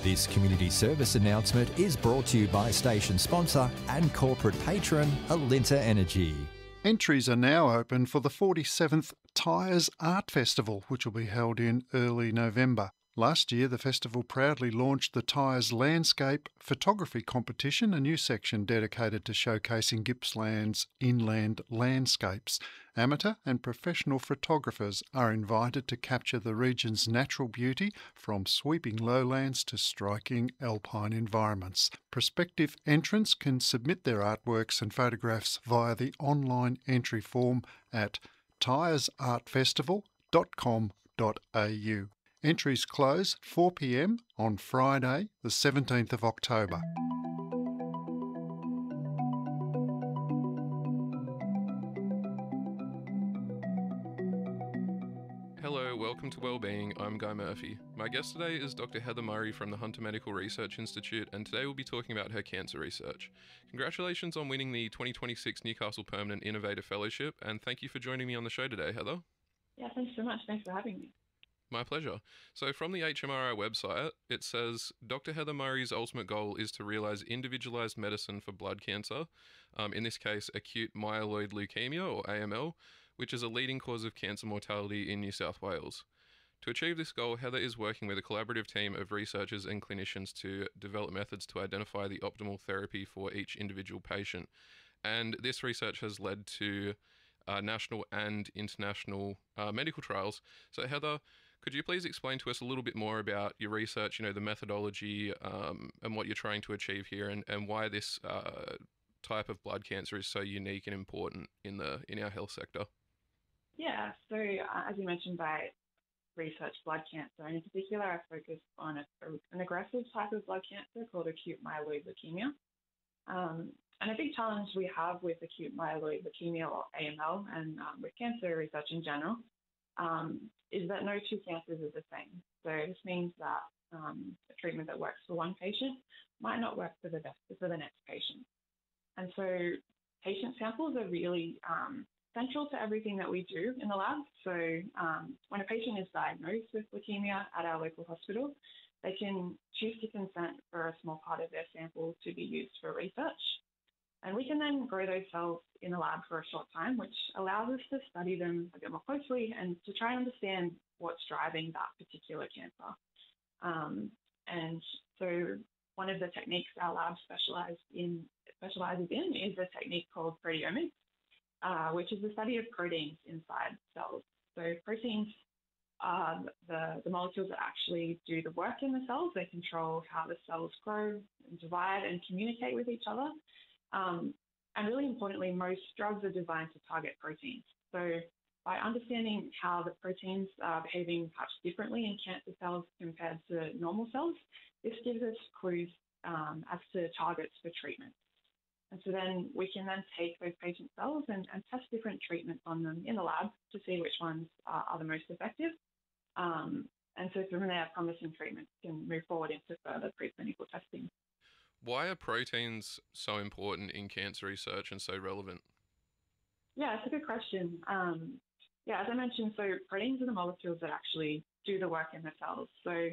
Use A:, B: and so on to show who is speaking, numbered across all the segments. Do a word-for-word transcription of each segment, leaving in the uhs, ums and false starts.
A: This community service announcement is brought to you by station sponsor and corporate patron Alinta Energy.
B: Entries are now open for the forty-seventh Tyres Art Festival, which will be held in early November. Last year, the festival proudly launched the Tyres Landscape Photography Competition, a new section dedicated to showcasing Gippsland's inland landscapes. Amateur and professional photographers are invited to capture the region's natural beauty, from sweeping lowlands to striking alpine environments. Prospective entrants can submit their artworks and photographs via the online entry form at tyres art festival dot com dot a u. Entries close four p m on Friday, the seventeenth of October.
C: Hello, welcome to Wellbeing. I'm Guy Murphy. My guest today is Doctor Heather Murray from the Hunter Medical Research Institute, and today we'll be talking about her cancer research. Congratulations on winning the twenty twenty-six Newcastle Permanent Innovator Fellowship, and thank you for joining me on the show today, Heather.
D: Yeah, thanks so much. Thanks for having me.
C: My pleasure. So from the H M R I website, it says, Doctor Heather Murray's ultimate goal is to realise individualised medicine for blood cancer, um, in this case acute myeloid leukemia, or A M L, which is a leading cause of cancer mortality in New South Wales. To achieve this goal, Heather is working with a collaborative team of researchers and clinicians to develop methods to identify the optimal therapy for each individual patient. And this research has led to uh, national and international uh, medical trials. So Heather, could you please explain to us a little bit more about your research, you know, the methodology um, and what you're trying to achieve here, and, and why this uh, type of blood cancer is so unique and important in the in our health sector?
D: Yeah, so uh, as you mentioned, I research blood cancer, and in particular I focus on a, an aggressive type of blood cancer called acute myeloid leukemia. Um, and a big challenge we have with acute myeloid leukemia, or A M L, and um, with cancer research in general, um, is that no two cancers are the same. So this means that um, a treatment that works for one patient might not work for the best for the next patient. And so patient samples are really um, central to everything that we do in the lab. So um, when a patient is diagnosed with leukemia at our local hospital, they can choose to consent for a small part of their sample to be used for research. And we can then grow those cells in the lab for a short time, which allows us to study them a bit more closely and to try and understand what's driving that particular cancer. Um, and so one of the techniques our lab specializes in, specializes in is a technique called proteomics, uh, which is the study of proteins inside cells. So proteins are the, the molecules that actually do the work in the cells. They control how the cells grow and divide and communicate with each other. Um, and really importantly, most drugs are designed to target proteins. So by understanding how the proteins are behaving perhaps differently in cancer cells compared to normal cells, this gives us clues um, as to targets for treatment. And so then we can then take those patient cells and, and test different treatments on them in the lab to see which ones are, are the most effective. Um, and so from there, promising treatments can move forward into further preclinical testing.
C: Why are proteins so important in cancer research and so relevant?
D: Yeah, it's a good question. Um, yeah, as I mentioned, so proteins are the molecules that actually do the work in the cells. So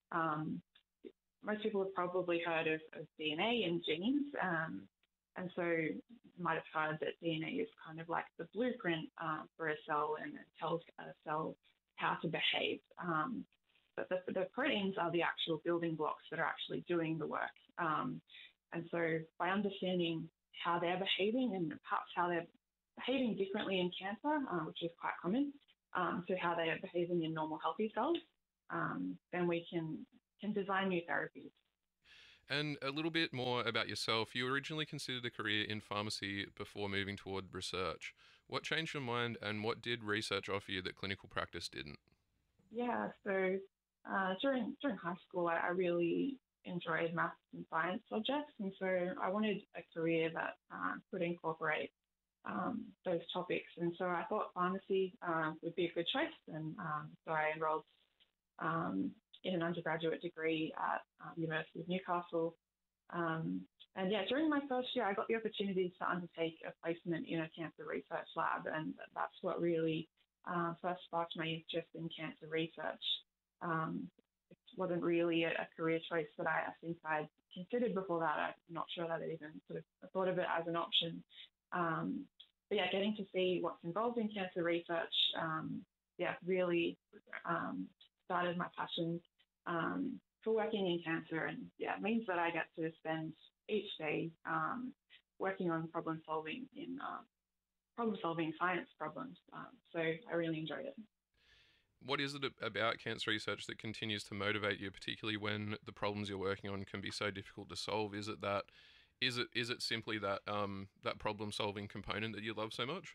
D: um, most people have probably heard of, of D N A and genes. Um, and so you might have heard that D N A is kind of like the blueprint uh, for a cell, and it tells a cell how to behave. Um, but the, the proteins are the actual building blocks that are actually doing the work. Um, and so by understanding how they're behaving, and perhaps how they're behaving differently in cancer, uh, which is quite common, um, to how they are behaving in normal healthy cells, um, then we can, can design new therapies.
C: And a little bit more about yourself. You originally considered a career in pharmacy before moving toward research. What changed your mind, and what did research offer you that clinical practice didn't?
D: Yeah, so uh, during during high school, I, I really enjoyed maths and science subjects, and so I wanted a career that uh, could incorporate um, those topics. And so I thought pharmacy uh, would be a good choice, and um, so I enrolled um, in an undergraduate degree at um, University of Newcastle. Um, and yeah, during my first year, I got the opportunity to undertake a placement in a cancer research lab, and that's what really uh, first sparked my interest in cancer research. Um, wasn't really a, a career choice that I, I think I'd considered before that. I'm not sure that I even sort of thought of it as an option. Um, but yeah, getting to see what's involved in cancer research, um, yeah, really um, started my passion um, for working in cancer. And yeah, it means that I get to spend each day um, working on problem solving in uh, problem solving science problems. Um, so I really enjoyed it.
C: What is it about cancer research that continues to motivate you, particularly when the problems you're working on can be so difficult to solve? Is it that, is it is it simply that um, that problem solving component that you love so much?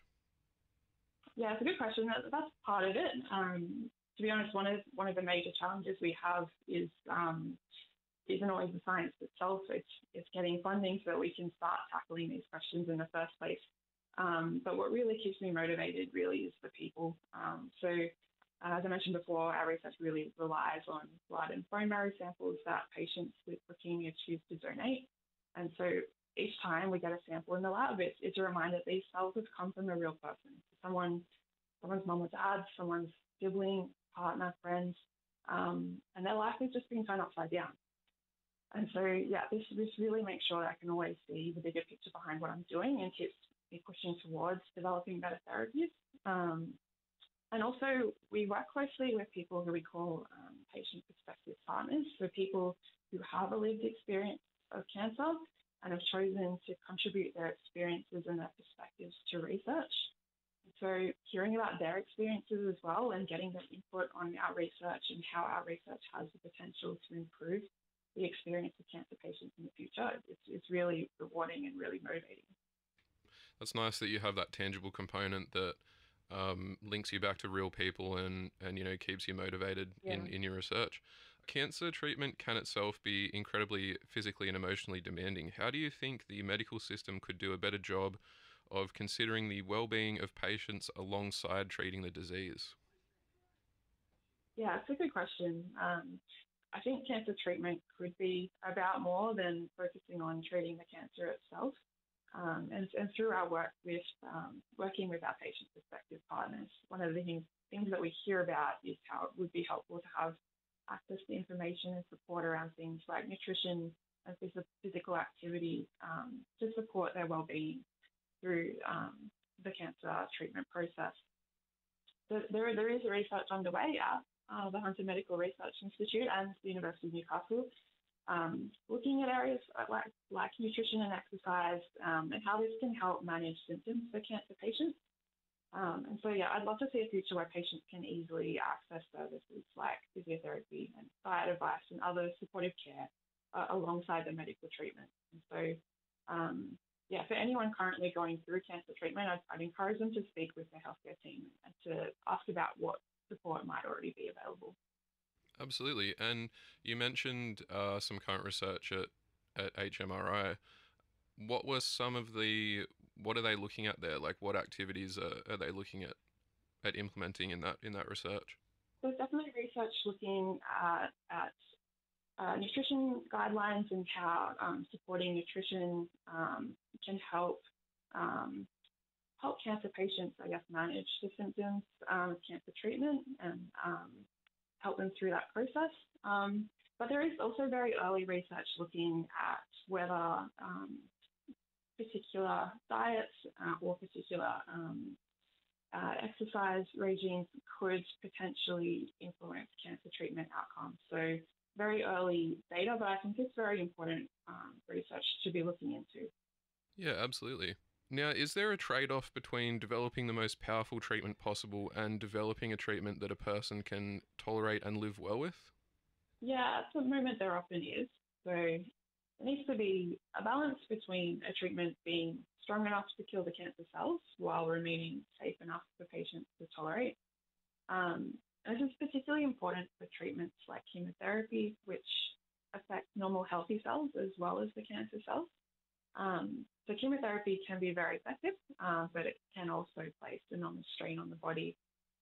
D: Yeah, it's a good question. That, that's part of it. Um, to be honest, one of one of the major challenges we have is um, isn't always the science itself. It's it's getting funding so that we can start tackling these questions in the first place. Um, but what really keeps me motivated really is the people. Um, so uh, as I mentioned before, our research really relies on blood and bone marrow samples that patients with leukemia choose to donate. And so each time we get a sample in the lab, it's, it's a reminder that these cells have come from a real person, someone, someone's mum or dad, someone's sibling, partner, friends, um, and their life has just been turned upside down. And so, yeah, this this really makes sure that I can always see the bigger picture behind what I'm doing and keeps me pushing towards developing better therapies. Um, and also, we work closely with people who we call um, patient perspective partners, so people who have a lived experience of cancer and have chosen to contribute their experiences and their perspectives to research. So hearing about their experiences as well and getting their input on our research and how our research has the potential to improve the experience of cancer patients in the future, it's, it's really rewarding and really motivating.
C: That's nice that you have that tangible component that um, links you back to real people and, and you know, keeps you motivated
D: Yeah.
C: in, in your research. Cancer treatment can itself be incredibly physically and emotionally demanding. How do you think the medical system could do a better job of considering the well-being of patients alongside treating the disease?
D: Yeah, it's a good question. Um, I think cancer treatment could be about more than focusing on treating the cancer itself. Um, and, and through our work with um, working with our patient perspective partners, one of the things, things that we hear about is how it would be helpful to have access to information and support around things like nutrition and phys- physical activity um, to support their well-being through um, the cancer treatment process. So there, there is research underway at uh, the Hunter Medical Research Institute and the University of Newcastle, um, looking at areas like, like nutrition and exercise um, and how this can help manage symptoms for cancer patients. Um, and so, yeah, I'd love to see a future where patients can easily access services like physiotherapy and diet advice and other supportive care uh, alongside the medical treatment. And so, um, yeah, for anyone currently going through cancer treatment, I'd, I'd encourage them to speak with their healthcare team and to ask about what support might already be available.
C: Absolutely. And you mentioned uh, some current research at, at H M R I. What were some of the, what are they looking at there? Like what activities are, are they looking at, at implementing in that, in that research?
D: So there's definitely research looking at, at uh, nutrition guidelines and how um, supporting nutrition um, can help um, help cancer patients, I guess, manage the symptoms um, of cancer treatment and um, help them through that process. Um, but there is also very early research looking at whether um, particular diets uh, or particular um, uh, exercise regimes could potentially influence cancer treatment outcomes. So very early data, but I think it's very important um, research to be looking into.
C: Yeah, absolutely. Now, is there a trade-off between developing the most powerful treatment possible and developing a treatment that a person can tolerate and live well with?
D: Yeah, at the moment there often is. So there needs to be a balance between a treatment being strong enough to kill the cancer cells while remaining safe enough for patients to tolerate. Um, and this is particularly important for treatments like chemotherapy, which affect normal healthy cells as well as the cancer cells. Um, so chemotherapy can be very effective, uh, but it can also place enormous strain on the body.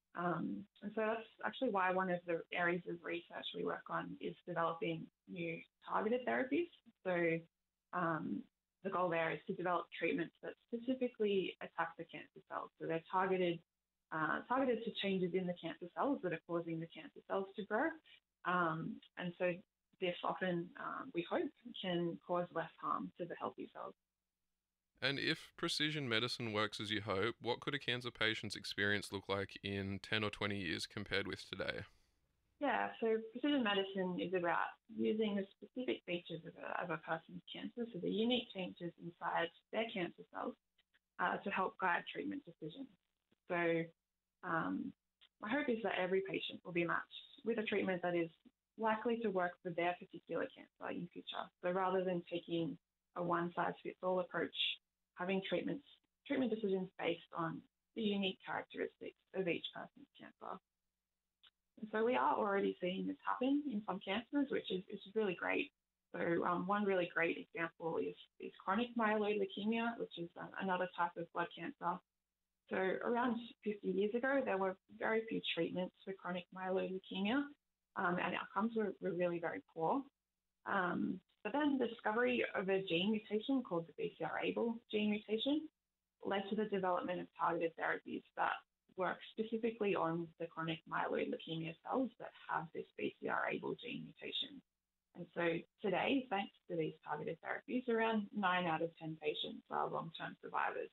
D: Um, and so that's actually why one of the areas of research we work on is developing new targeted therapies. So um, the goal there is to develop treatments that specifically attack the cancer cells. So they're targeted, uh, targeted to changes in the cancer cells that are causing the cancer cells to grow. Um, and so this often, um, we hope, can cause less harm to the healthy cells.
C: And if precision medicine works as you hope, what could a cancer patient's experience look like in ten or twenty years compared with today?
D: Yeah, so precision medicine is about using the specific features of a, of a person's cancer, so the unique changes inside their cancer cells, uh, to help guide treatment decisions. So um, my hope is that every patient will be matched with a treatment that is likely to work for their particular cancer in future. So rather than taking a one-size-fits-all approach, having treatments, treatment decisions based on the unique characteristics of each person's cancer. And so we are already seeing this happen in some cancers, which is, is really great. So um, one really great example is, is chronic myeloid leukemia, which is uh, another type of blood cancer. So around fifty years ago, there were very few treatments for chronic myeloid leukemia, um, and outcomes were, were really very poor. Um, but then the discovery of a gene mutation called the B C R A B L gene mutation led to the development of targeted therapies that work specifically on the chronic myeloid leukemia cells that have this B C R A B L gene mutation. And so today, thanks to these targeted therapies, around nine out of ten patients are long-term survivors.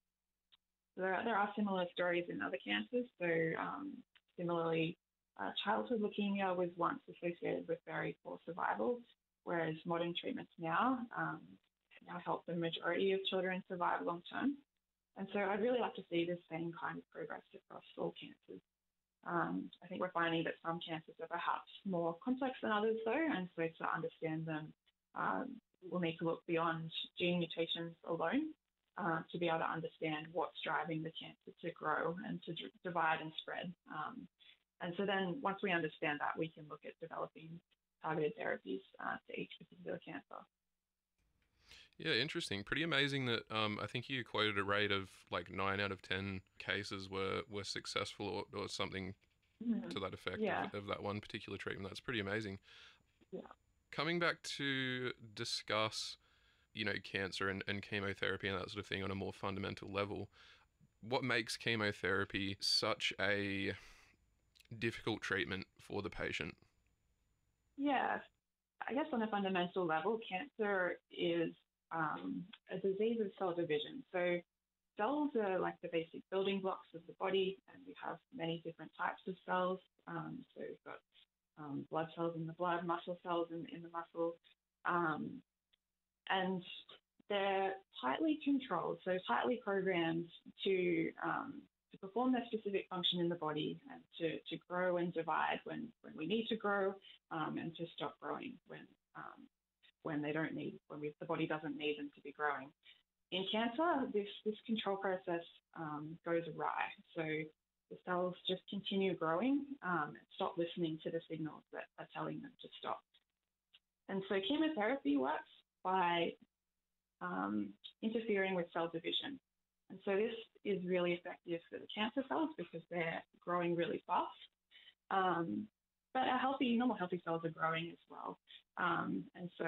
D: So there are, there are similar stories in other cancers. So um, similarly, uh, childhood leukemia was once associated with very poor survival, whereas modern treatments now um, now help the majority of children survive long term. And so I'd really like to see the same kind of progress across all cancers. Um, I think we're finding that some cancers are perhaps more complex than others, though, and so to understand them, um, we'll need to look beyond gene mutations alone uh, to be able to understand what's driving the cancer to grow and to d- divide and spread. Um, and so then once we understand that, we can look at developing targeted therapies uh, to each particular cancer.
C: Yeah, interesting. Pretty amazing that um, I think you quoted a rate of like nine out of ten cases were, were successful or, or something mm-hmm. to that effect
D: yeah.
C: of, of that one particular treatment. That's pretty amazing.
D: Yeah.
C: Coming back to discuss, you know, cancer and, and chemotherapy and that sort of thing on a more fundamental level, what makes chemotherapy such a difficult treatment for the patient?
D: Yeah, I guess on a fundamental level, cancer is Um, a disease of cell division. So cells are like the basic building blocks of the body, and we have many different types of cells. Um, so we've got um, blood cells in the blood, muscle cells in, in the muscle, um, and they're tightly controlled, so tightly programmed to um, to perform their specific function in the body and to, to grow and divide when, when we need to grow, um, and to stop growing when um, when they don't need, when we, the body doesn't need them to be growing. In cancer, this, this control process um, goes awry. So the cells just continue growing um, and stop listening to the signals that are telling them to stop. And so chemotherapy works by um, interfering with cell division. And so this is really effective for the cancer cells because they're growing really fast. Um, But our healthy, normal healthy cells are growing as well. Um, and so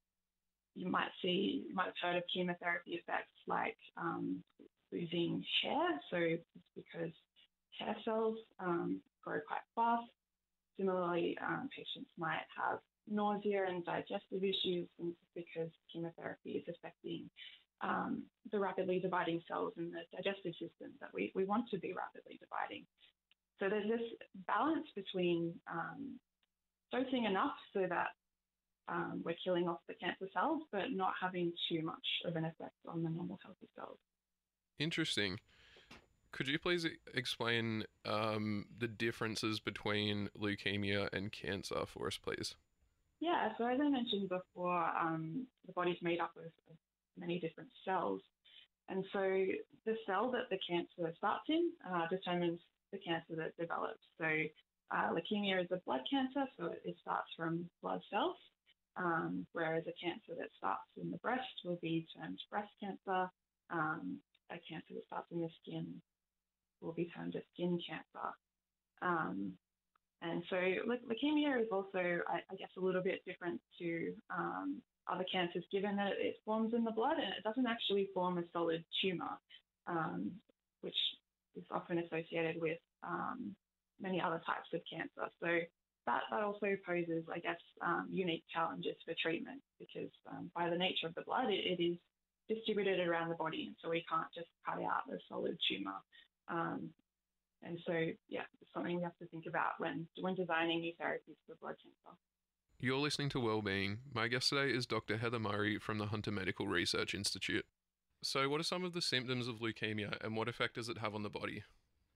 D: you might see, you might have heard of chemotherapy effects like um, losing hair. So it's because hair cells um, grow quite fast. Similarly, um, patients might have nausea and digestive issues, and it's because chemotherapy is affecting um, the rapidly dividing cells in the digestive system that we, we want to be rapidly dividing. So there's this balance between um, dosing enough so that um, we're killing off the cancer cells, but not having too much of an effect on the normal healthy cells.
C: Interesting. Could you please explain um, the differences between leukemia and cancer for us, please?
D: Yeah, so as I mentioned before, um, the body's made up of, of many different cells. And so the cell that the cancer starts in uh, determines the cancer that develops. So uh, leukemia is a blood cancer, so it starts from blood cells, um, whereas a cancer that starts in the breast will be termed breast cancer. Um, a cancer that starts in the skin will be termed a skin cancer. Um, and so le- leukemia is also, I, I guess, a little bit different to um, other cancers, given that it forms in the blood and it doesn't actually form a solid tumour, um, which is often associated with um, many other types of cancer. So that, that also poses, I guess, um, unique challenges for treatment because um, by the nature of the blood, it, it is distributed around the body, and so we can't just cut out a solid tumour. Um, and so, yeah, it's something we have to think about when, when designing new therapies for blood cancer.
C: You're listening to Wellbeing. My guest today is Doctor Heather Murray from the Hunter Medical Research Institute. So what are some of the symptoms of leukemia and what effect does it have on the body?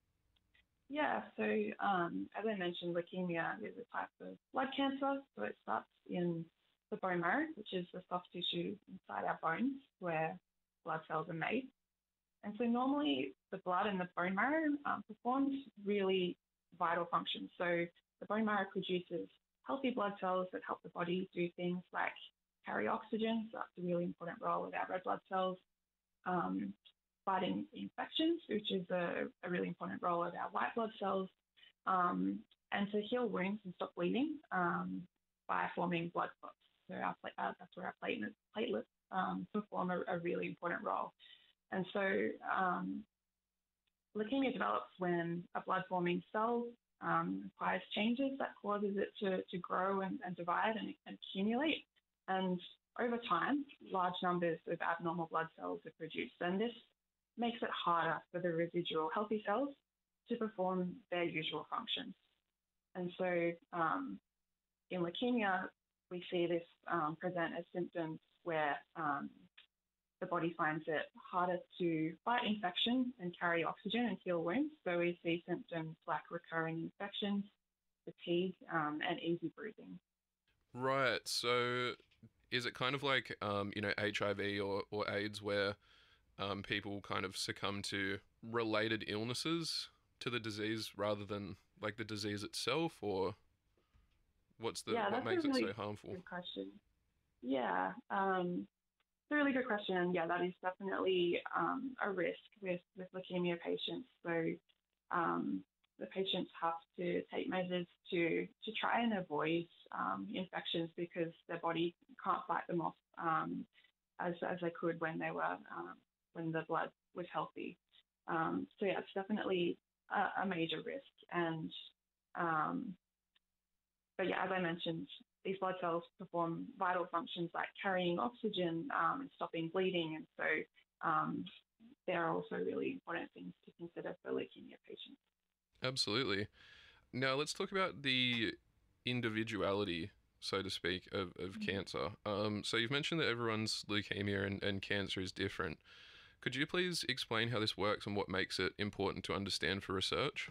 D: Yeah, so um, as I mentioned, leukemia is a type of blood cancer. So it starts in the bone marrow, which is the soft tissue inside our bones where blood cells are made. And so normally the blood in the bone marrow um, performs really vital functions. So the bone marrow produces healthy blood cells that help the body do things like carry oxygen. So that's a really important role of our red blood cells. Um, fighting infections, which is a, a really important role of our white blood cells, um, and to heal wounds and stop bleeding um, by forming blood clots. So our, uh, that's where our platelets, platelets um, perform a, a really important role. And so um, leukemia develops when a blood-forming cell um, requires changes that causes it to, to grow and, and divide and, and accumulate. And over time, large numbers of abnormal blood cells are produced. And this makes it harder for the residual healthy cells to perform their usual functions. And so um, in leukemia, we see this um, present as symptoms where um, the body finds it harder to fight infection and carry oxygen and heal wounds. So we see symptoms like recurring infections, fatigue, um, and easy bruising.
C: Right. So is it kind of like, um, you know, H I V or, or AIDS where um, people kind of succumb to related illnesses to the disease rather than like the disease itself, or what's the
D: yeah,
C: what makes
D: really
C: it so harmful?
D: Good question. Yeah, um, it's a really good question. Yeah, that is definitely um, a risk with, with leukemia patients. So um, the patients have to take measures to to try and avoid um, infections because their body can't fight them off um, as as they could when they were um, when the blood was healthy. Um, so yeah, it's definitely a, a major risk. And um, but yeah, as I mentioned, these blood cells perform vital functions like carrying oxygen um, and stopping bleeding, and so um, they're also really important things to consider for leukemia patients.
C: Absolutely. Now let's talk about the individuality, so to speak, of, of mm-hmm. cancer. Um, so you've mentioned that everyone's leukemia and, and cancer is different. Could you please explain how this works and what makes it important to understand for research?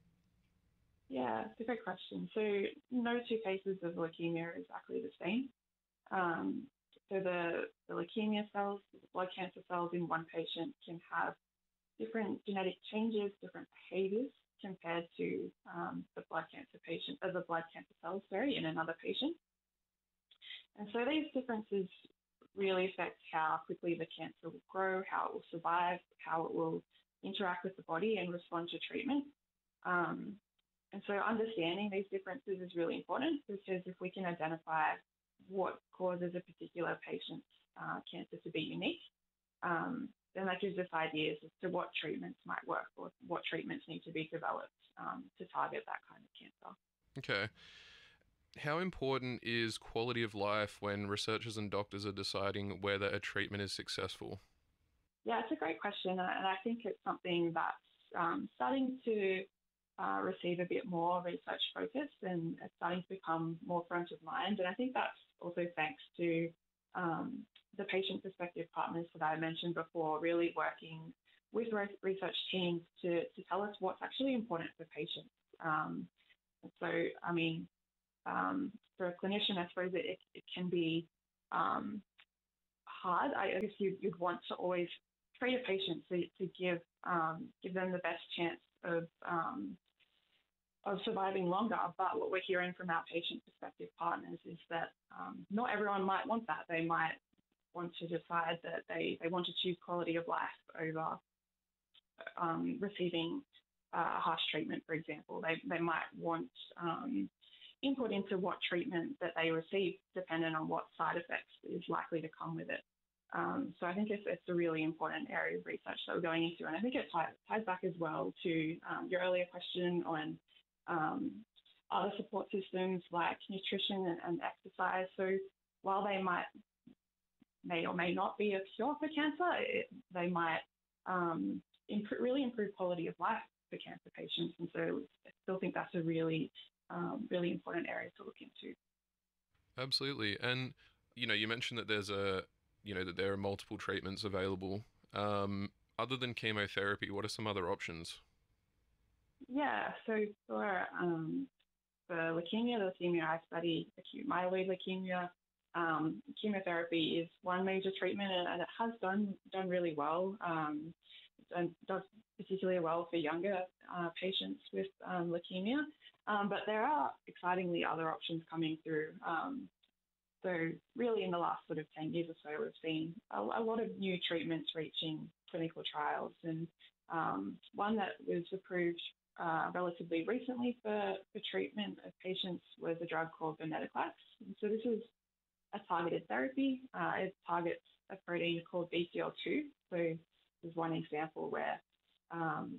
D: Yeah, it's a great question. So no two cases of leukemia are exactly the same. Um, so the, the leukemia cells, the blood cancer cells in one patient can have different genetic changes, different behaviors compared to um, the blood cancer patient, or the blood cancer cells, sorry, in another patient. And so these differences really affect how quickly the cancer will grow, how it will survive, how it will interact with the body and respond to treatment. Um, and so understanding these differences is really important because if we can identify what causes a particular patient's uh, cancer to be unique, um, then that gives us ideas as to what treatments might work or what treatments need to be developed um, to target that kind of cancer.
C: Okay. How important is quality of life when researchers and doctors are deciding whether a treatment is successful?
D: Yeah, it's a great question, and I think it's something that's um, starting to uh, receive a bit more research focus and it's starting to become more front of mind. And I think that's also thanks to um, the patient perspective partners that I mentioned before, really working with research teams to, to tell us what's actually important for patients. Um, so, I mean, um, for a clinician, I suppose it, it can be um, hard. I guess you'd, you'd want to always treat a patient to, to give um, give them the best chance of um, of surviving longer. But what we're hearing from our patient perspective partners is that um, not everyone might want that. They might want to decide that they, they want to choose quality of life over um, receiving uh, harsh treatment, for example. They, they might want um, input into what treatment that they receive, depending on what side effects is likely to come with it. Um, so I think it's, it's a really important area of research that we're going into. And I think it ties, ties back as well to um, your earlier question on um, other support systems like nutrition and, and exercise. So while they might may or may not be a cure for cancer, it, they might um, improve, really improve quality of life for cancer patients. And so I still think that's a really, um, really important area to look into.
C: Absolutely. And, you know, you mentioned that there's a, you know, that there are multiple treatments available. Um, other than chemotherapy, what are some other options?
D: Yeah, so for, um, for leukemia, the leukemia I study, acute myeloid leukemia, um, chemotherapy is one major treatment, and, and it has done done really well, um, and does particularly well for younger uh, patients with um, leukemia. Um, but there are excitingly other options coming through. Um, so really in the last sort of ten years or so, we've seen a, a lot of new treatments reaching clinical trials. And um, one that was approved uh, relatively recently for, for treatment of patients was a drug called venetoclax. And so this is a targeted therapy. Uh, it targets a protein called B C L two. So this is one example where um,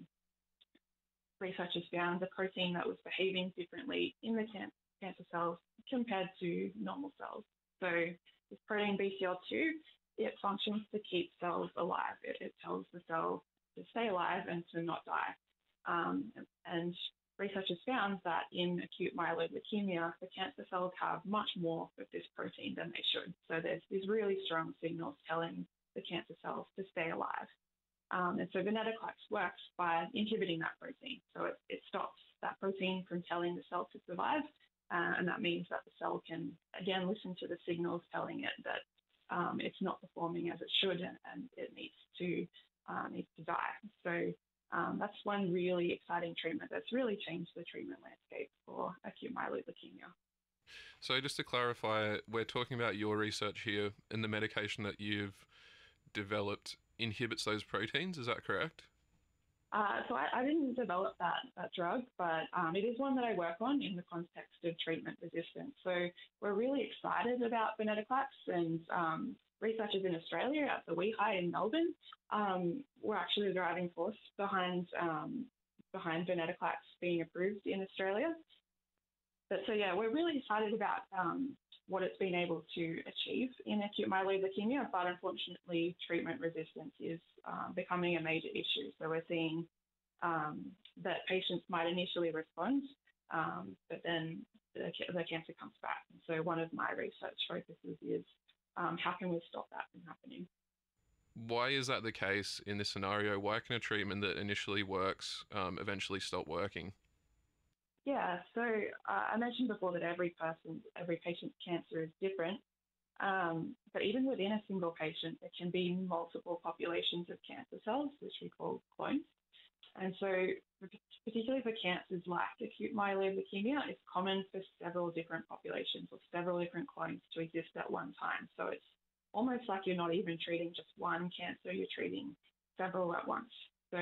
D: researchers found a protein that was behaving differently in the can- cancer cells compared to normal cells. So this protein B C L two, it functions to keep cells alive. It, it tells the cell to stay alive and to not die. Um, and researchers found that in acute myeloid leukemia, the cancer cells have much more of this protein than they should. So there's these really strong signals telling the cancer cells to stay alive. Um, and so venetoclax works by inhibiting that protein. So it, it stops that protein from telling the cell to survive. Uh, and that means that the cell can, again, listen to the signals telling it that um, it's not performing as it should, and, and it needs to, uh, needs to die. So um, that's one really exciting treatment that's really changed the treatment landscape for acute myeloid leukemia.
C: So just to clarify, we're talking about your research here, and the medication that you've developed inhibits those proteins, is that correct?
D: Uh, so I, I didn't develop that, that drug, but um, it is one that I work on in the context of treatment resistance. So we're really excited about venetoclax, and um, researchers in Australia at the WEHI in Melbourne um, were actually the driving force behind um, behind venetoclax being approved in Australia. But so yeah, we're really excited about um, what it's been able to achieve in acute myeloid leukemia, but unfortunately treatment resistance is um, becoming a major issue. So we're seeing um, that patients might initially respond, um, but then the, the cancer comes back. And so one of my research focuses is um, how can we stop that from happening?
C: Why is that the case in this scenario? Why can a treatment that initially works um, eventually stop working?
D: Yeah, so uh, I mentioned before that every person, every patient's cancer is different. Um, but even within a single patient, there can be multiple populations of cancer cells, which we call clones. And so particularly for cancers like acute myeloid leukemia, it's common for several different populations or several different clones to exist at one time. So it's almost like you're not even treating just one cancer, you're treating several at once. So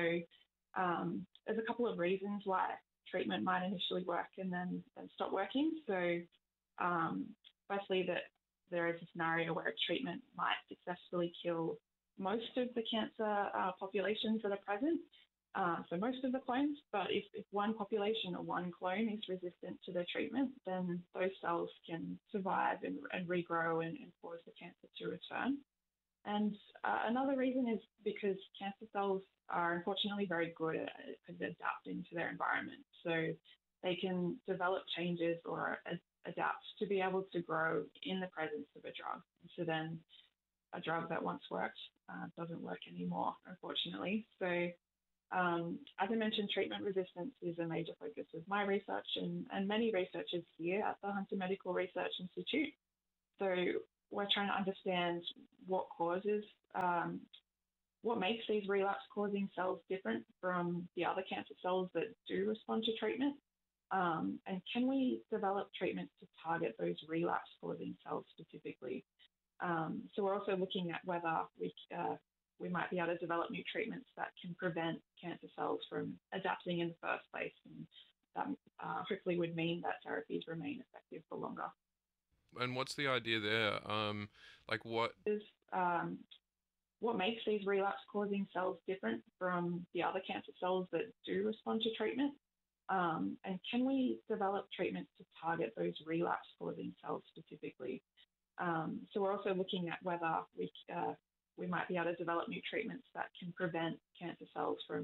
D: um, there's a couple of reasons why treatment might initially work and then, then stop working. So um, firstly, that there is a scenario where a treatment might successfully kill most of the cancer uh, populations that are present, uh, so most of the clones, but if, if one population or one clone is resistant to the treatment, then those cells can survive and, and regrow and, and cause the cancer to return. And uh, another reason is because cancer cells are unfortunately very good at, at adapting to their environment. So they can develop changes or a, adapt to be able to grow in the presence of a drug. So then a drug that once worked uh, doesn't work anymore, unfortunately. So um, as I mentioned, treatment resistance is a major focus of my research and, and many researchers here at the Hunter Medical Research Institute. So we're trying to understand what causes, um, what makes these relapse-causing cells different from the other cancer cells that do respond to treatment, um, and can we develop treatments to target those relapse-causing cells specifically? Um, so we're also looking at whether we uh, we might be able to develop new treatments that can prevent cancer cells from adapting in the first place, and that uh, hopefully would mean that therapies remain effective for longer.
C: And what's the idea there? Um, like what?
D: Is, um, what makes these relapse-causing cells different from the other cancer cells that do respond to treatment? Um, and can we develop treatments to target those relapse-causing cells specifically? Um, so we're also looking at whether we uh, we might be able to develop new treatments that can prevent cancer cells from